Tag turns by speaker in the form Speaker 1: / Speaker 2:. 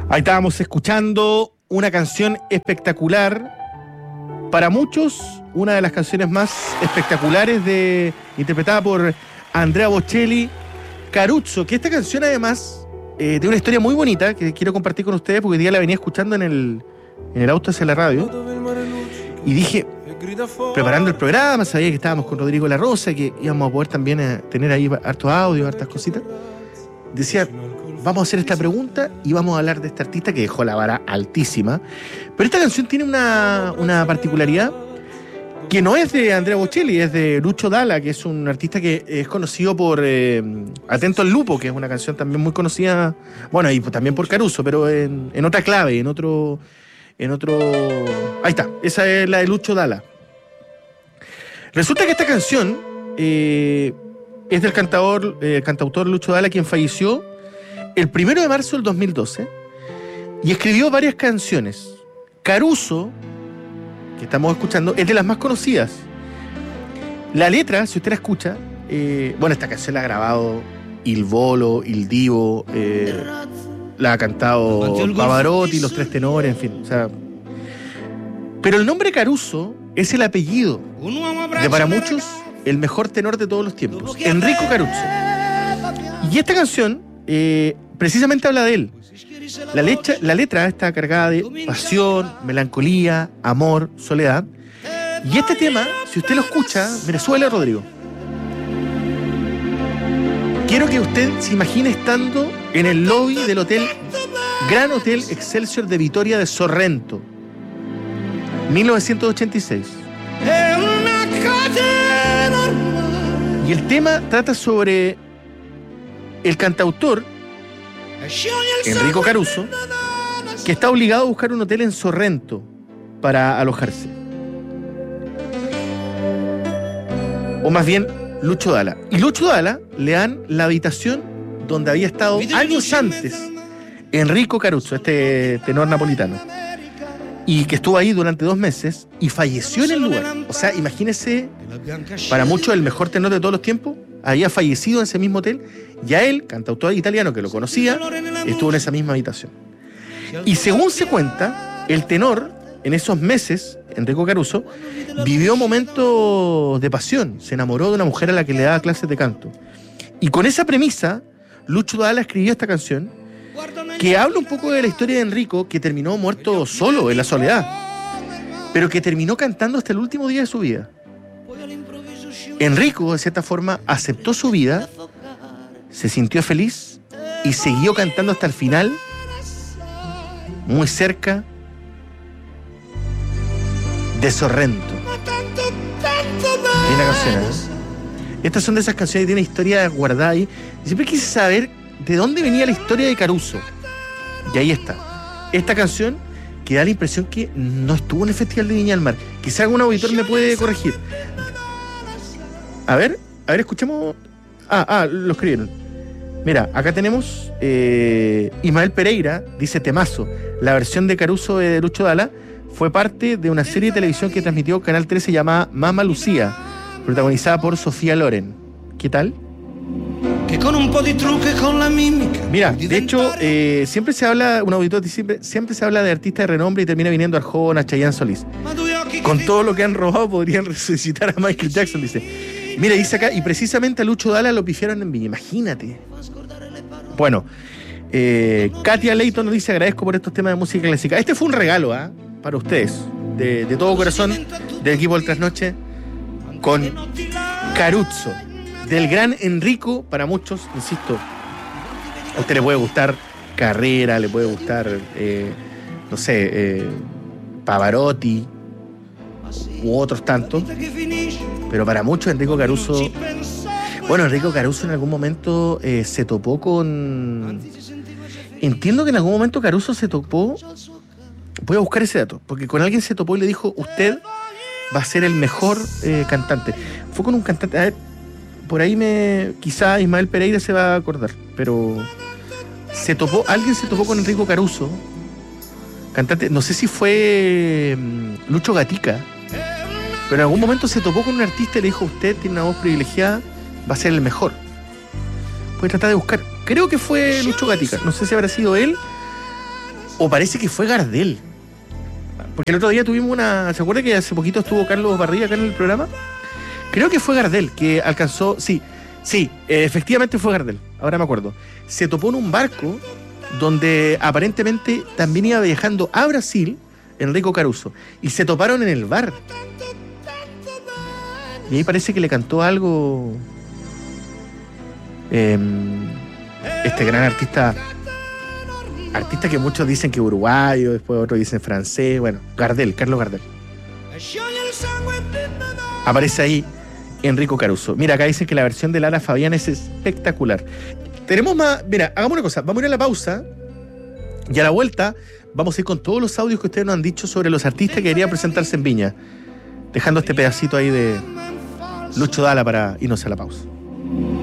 Speaker 1: Ahí estábamos escuchando una canción espectacular. Para muchos, una de las canciones más espectaculares interpretada por Andrea Bocelli, Caruso, que esta canción además tiene una historia muy bonita que quiero compartir con ustedes porque hoy día la venía escuchando en el auto hacia la radio y dije, preparando el programa, sabía que estábamos con Rodrigo La Rosa, que íbamos a poder también tener ahí hartos audios, hartas cositas. Decía, vamos a hacer esta pregunta y vamos a hablar de esta artista que dejó la vara altísima. Pero esta canción tiene una particularidad que no es de Andrea Bocelli, es de Lucho Dalla, que es un artista que es conocido por Atento al Lupo, que es una canción también muy conocida, bueno, y también por Caruso, pero en otra clave, en otro... Ahí está, esa es la de Lucho Dalla. Resulta que esta canción es del cantautor Lucho Dalla, quien falleció el 1 de marzo del 2012 y escribió varias canciones. Caruso, que estamos escuchando, es de las más conocidas. La letra, si usted la escucha, bueno, esta canción la ha grabado Il Volo, Il Divo, la ha cantado Pavarotti, Los Tres Tenores, en fin. O sea, pero el nombre Caruso es el apellido de, para muchos, el mejor tenor de todos los tiempos, Enrico Caruso. Y esta canción precisamente habla de él. La letra está cargada de pasión, melancolía, amor, soledad. Y este tema, si usted lo escucha, mira, súbele, Rodrigo. Quiero que usted se imagine estando en el lobby del Gran Hotel Excelsior de Vitoria de Sorrento, 1986. Y el tema trata sobre el cantautor Enrico Caruso, que está obligado a buscar un hotel en Sorrento para alojarse. O más bien, Lucho Dalla. Y Lucho Dalla le dan la habitación donde había estado años antes Enrico Caruso, este tenor napolitano, y que estuvo ahí durante 2 meses y falleció en el lugar. O sea, imagínese, para muchos el mejor tenor de todos los tiempos, había fallecido en ese mismo hotel. Ya él, cantautor italiano que lo conocía, estuvo en esa misma habitación. Y según se cuenta, el tenor, en esos meses, Enrico Caruso, vivió momentos de pasión. Se enamoró de una mujer a la que le daba clases de canto. Y con esa premisa, Lucho Dalla escribió esta canción, que habla un poco de la historia de Enrico, que terminó muerto solo, en la soledad, pero que terminó cantando hasta el último día de su vida. Enrico, de cierta forma, aceptó su vida, se sintió feliz y siguió cantando hasta el final, muy cerca de Sorrento. Buena canción, ¿eh? Estas son de esas canciones que tienen historia guardada ahí. Y siempre quise saber de dónde venía la historia de Caruso. Y ahí está. Esta canción que da la impresión que no estuvo en el Festival de Viña del Mar. Quizá algún auditor me puede corregir. A ver, escuchemos. Lo escribieron. Mira, acá tenemos Ismael Pereira, dice temazo. La versión de Caruso de Lucho Dalla fue parte de una serie de televisión que transmitió Canal 13 llamada Mamma Lucía, protagonizada por Sofía Loren. ¿Qué tal? Mira, de hecho, siempre se habla, un auditor siempre se habla de artistas de renombre y termina viniendo Arjona, Chayanne, Solís. Con todo lo que han robado podrían resucitar a Michael Jackson, dice. Mira, dice acá, y precisamente a Lucho Dalla lo pifiaron en Viña, imagínate. Bueno, Katia Leighton nos dice, agradezco por estos temas de música clásica. Este fue un regalo, para ustedes, de todo corazón, del equipo del Trasnoche, con Caruso, del gran Enrico. Para muchos, insisto, a usted le puede gustar Carrera, le puede gustar, no sé, Pavarotti u otros tantos, pero para muchos Enrico Caruso, bueno, Enrico Caruso en algún momento se topó con... Entiendo que en algún momento Caruso se topó, voy a buscar ese dato, porque con alguien se topó y le dijo, usted va a ser el mejor cantante. Fue con un cantante, a ver, por ahí quizá Ismael Pereira se va a acordar, pero alguien se topó con Enrico Caruso, cantante, no sé si fue Lucho Gatica, pero en algún momento se topó con un artista y le dijo, usted tiene una voz privilegiada, va a ser el mejor. Puede tratar de buscar, creo que fue Lucho Gatica, no sé si habrá sido él O parece que fue Gardel. Porque el otro día tuvimos una... ¿Se acuerda que hace poquito estuvo Carlos Barriga acá en el programa? Creo que fue Gardel que alcanzó... Sí, efectivamente fue Gardel. Ahora me acuerdo. Se topó en un barco donde aparentemente también iba viajando a Brasil Enrico Caruso. Y se toparon en el bar. Y ahí parece que le cantó algo... este gran artista que muchos dicen que uruguayo, después otros dicen francés, bueno, Carlos Gardel. Aparece ahí Enrico Caruso. Mira, acá dicen que la versión de Lara Fabián es espectacular. Tenemos más, mira, hagamos una cosa, vamos a ir a la pausa y a la vuelta vamos a ir con todos los audios que ustedes nos han dicho sobre los artistas que querían presentarse en Viña, dejando este pedacito ahí de Lucho Dalla para irnos a la pausa.